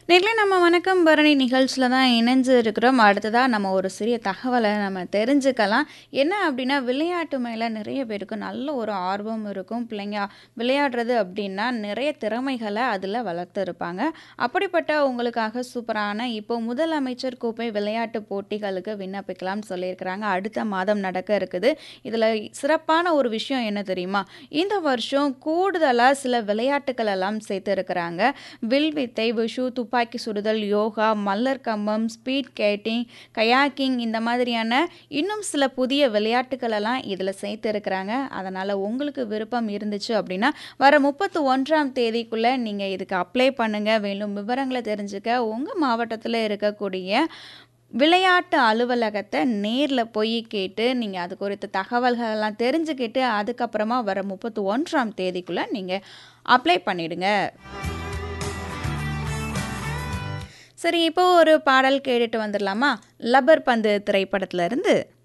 நேர்ல நம்ம வணக்கம் பரணி நிகழ்ச்சியில தான் இணைஞ்சு இருக்கிறோம். அடுத்ததா நம்ம ஒரு சிறிய தகவலை நம்ம தெரிஞ்சுக்கலாம். என்ன அப்படின்னா, விளையாட்டு மேல நிறைய பேருக்கு நல்ல ஒரு ஆர்வம் இருக்கும். பிள்ளைங்க விளையாடுறது அப்படின்னா நிறைய திறமைகளை அதில் வளர்த்துருப்பாங்க. அப்படிப்பட்ட உங்களுக்காக சூப்பரான இப்போ முதலமைச்சர் கோப்பை விளையாட்டு போட்டிகளுக்கு விண்ணப்பிக்கலாம்னு சொல்லியிருக்கிறாங்க. அடுத்த மாதம் நடக்க இருக்குது. இதில் சிறப்பான ஒரு விஷயம் என்ன தெரியுமா? இந்த வருஷம் கூடுதலாக சில விளையாட்டுகள் எல்லாம் சேர்த்து வில்வித்தை, விஷு, துப்பாக்கி சுடுதல், யோகா, மல்லர் கம்பம், ஸ்பீட் ஸ்கேட்டிங், கயாக்கிங் இந்த மாதிரியான இன்னும் சில புதிய விளையாட்டுகள் எல்லாம் இதில் சேர்த்துருக்குறாங்க. அதனால் உங்களுக்கு விருப்பம் இருந்துச்சு அப்படின்னா வர 31ஆம் தேதிக்குள்ளே நீங்கள் இதுக்கு அப்ளை பண்ணுங்கள். மேலும் விவரங்களை தெரிஞ்சுக்க உங்கள் மாவட்டத்தில் இருக்கக்கூடிய விளையாட்டு அலுவலகத்தை நேரில் போய் கேட்டு நீங்கள் அது குறித்த தகவல்கள் எல்லாம் தெரிஞ்சுக்கிட்டு அதுக்கப்புறமா வர 31ஆம் தேதிக்குள்ளே நீங்கள் அப்ளை பண்ணிடுங்க. சரி, இப்போ ஒரு பாடல் கேட்டுட்டு வந்துடலாமா? லப்பர் பந்து திரைப்படத்துல இருந்து